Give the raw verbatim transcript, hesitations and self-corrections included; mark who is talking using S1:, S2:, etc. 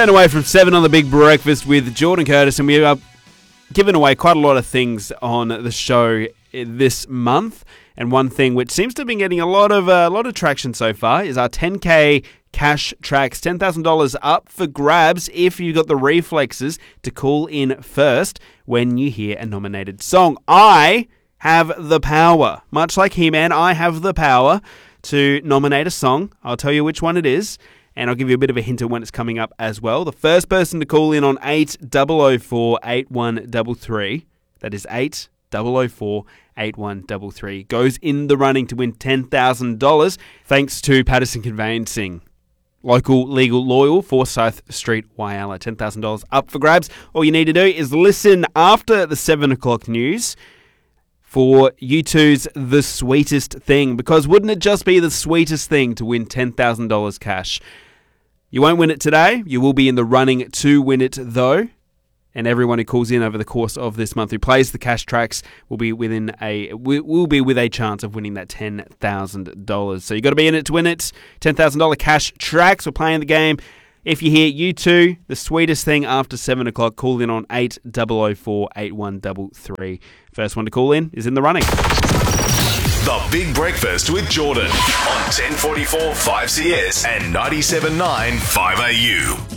S1: ten away from seven on the Big Breakfast with Jordan Curtis, and we are giving away quite a lot of things on the show this month. And one thing which seems to have been getting a lot of uh, a lot of traction so far is our ten K cash tracks, ten thousand dollars up for grabs if you got the reflexes to call in first when you hear a nominated song. I have the power, much like He-Man, I have the power to nominate a song. I'll tell you which one it is, and I'll give you a bit of a hint of when it's coming up as well. The first person to call in on eight oh oh four, eight one three three, that is eight oh oh four, eight one three three, goes in the running to win ten thousand dollars thanks to Patterson Conveyancing. Local, legal, loyal, Forsyth Street, Whyalla. ten thousand dollars up for grabs. All you need to do is listen after the seven o'clock news for U two's The Sweetest Thing, because wouldn't it just be the sweetest thing to win ten thousand dollars cash? You won't win it today. You will be in the running to win it, though. And everyone who calls in over the course of this month who plays the cash tracks will be within a will be with a chance of winning that ten thousand dollars. So you got to be in it to win it. ten thousand dollars cash tracks. We're playing the game. If you hear U two, The Sweetest Thing after seven o'clock, call in on eight oh oh four, eight one three three. First one to call in is in the running.
S2: The Big Breakfast with Jordan on ten forty-four five C S and ninety-seven point nine five A U.